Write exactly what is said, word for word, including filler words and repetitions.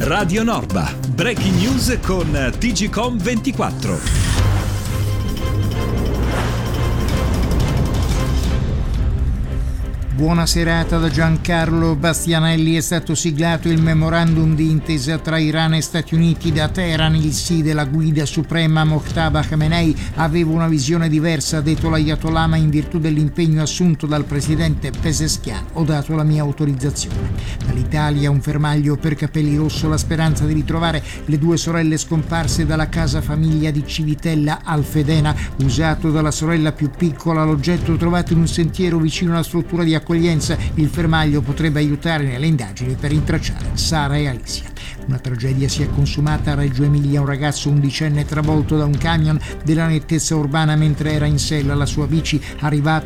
Radio Norba. Breaking news con T G Com ventiquattro. Buona serata da Giancarlo Bastianelli. È stato siglato il memorandum di intesa tra Iran e Stati Uniti. Da Teheran il sì della guida suprema Mojtaba Khamenei. Avevo una visione diversa, ha detto l'Ayatollah, ma in virtù dell'impegno assunto dal presidente Pezeshkian ho dato la mia autorizzazione. Dall'Italia un fermaglio per Capelli Rosso, la speranza di ritrovare le due sorelle scomparse dalla casa famiglia di Civitella Alfedena. Usato dalla sorella più piccola, l'oggetto trovato in un sentiero vicino alla struttura di accoglienza. Il fermaglio potrebbe aiutare nelle indagini per rintracciare Sara e Alicia. Una tragedia si è consumata a Reggio Emilia. Un ragazzo undicenne travolto da un camion della nettezza urbana mentre era in sella alla sua bici, arrivato